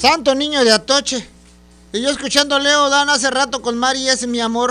Santo niño de Atoche. Y yo escuchando a Leo Dan hace rato con Mari, ese mi amor.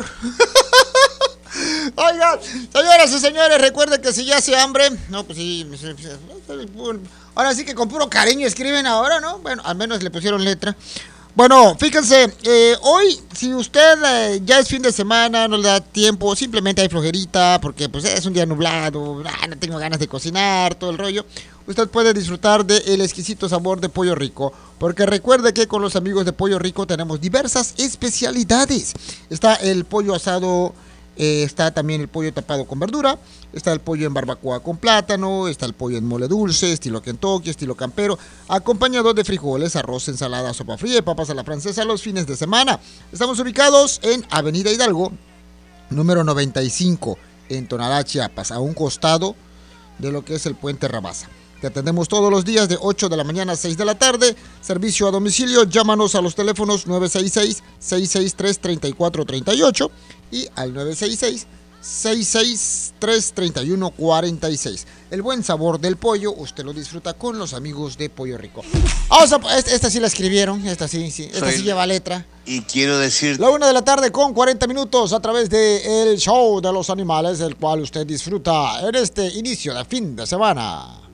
Oigan, señoras y señores, recuerden que si ya hace hambre, no, pues sí, ahora sí que con puro cariño escriben ahora, ¿no? Bueno, al menos le pusieron letra. Bueno, fíjense, hoy, si usted ya es fin de semana, no le da tiempo, simplemente hay flojerita, porque pues es un día nublado, no tengo ganas de cocinar, todo el rollo, usted puede disfrutar del exquisito sabor de Pollo Rico, porque recuerde que con los amigos de Pollo Rico tenemos diversas especialidades. Está el pollo asado, está también el pollo tapado con verdura, está el pollo en barbacoa con plátano, está el pollo en mole dulce, estilo Kentucky, estilo campero, acompañado de frijoles, arroz, ensalada, sopa fría y papas a la francesa los fines de semana. Estamos ubicados en Avenida Hidalgo, número 95, en Tonalá, Chiapas, a un costado de lo que es el Puente Rabasa. Te atendemos todos los días de 8 de la mañana a 6 de la tarde. Servicio a domicilio, llámanos a los teléfonos 966-663-3438 y al 966-663-3146. El buen sabor del pollo, usted lo disfruta con los amigos de Pollo Rico. Esta sí la escribieron, esta sí lleva letra. Y quiero decir... La 1 de la tarde con 40 minutos a través de El Show de los Animales, el cual usted disfruta en este inicio de fin de semana.